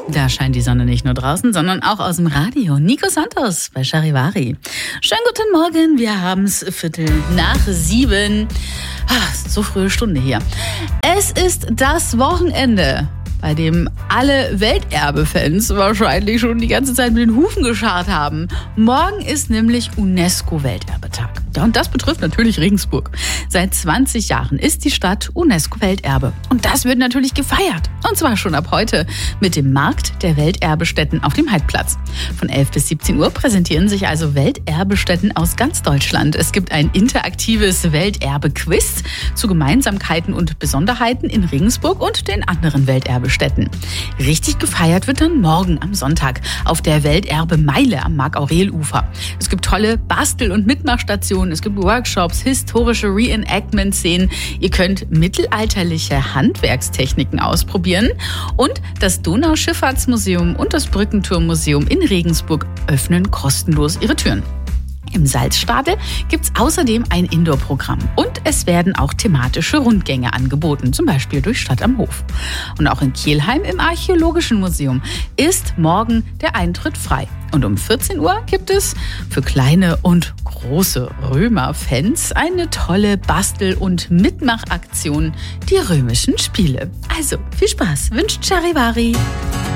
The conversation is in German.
Da scheint die Sonne nicht nur draußen, sondern auch aus dem Radio. Nico Santos bei Charivari. Schönen guten Morgen, wir haben's 6:15. So frühe Stunde hier. Es ist das Wochenende, bei dem alle Welterbe-Fans wahrscheinlich schon die ganze Zeit mit den Hufen gescharrt haben. Morgen ist nämlich UNESCO-Welterbetag. Ja, und das betrifft natürlich Regensburg. Seit 20 Jahren ist die Stadt UNESCO-Welterbe. Und das wird natürlich gefeiert. Und zwar schon ab heute mit dem Markt der Welterbestätten auf dem Heidplatz. Von 11 bis 17 Uhr präsentieren sich also Welterbestätten aus ganz Deutschland. Es gibt ein interaktives Welterbe-Quiz zu Gemeinsamkeiten und Besonderheiten in Regensburg und den anderen Welterbestätten. Richtig gefeiert wird dann morgen am Sonntag auf der Welterbe-Meile am Mark-Aurel-Ufer. Es gibt tolle Bastel- und Mitmachstationen, es gibt Workshops, historische Reenactment-Szenen. Ihr könnt mittelalterliche Handwerkstechniken ausprobieren und das Donauschifffahrtsmuseum und das Brückenturmmuseum in Regensburg öffnen kostenlos ihre Türen. Im Salzstadel gibt's außerdem ein Indoor-Programm und es werden auch thematische Rundgänge angeboten, zum Beispiel durch Stadt am Hof. Und auch in Kelheim im Archäologischen Museum ist morgen der Eintritt frei. Und um 14 Uhr gibt es für kleine und große Römer-Fans eine tolle Bastel- und Mitmachaktion, die Römischen Spiele. Also viel Spaß, wünscht Charivari.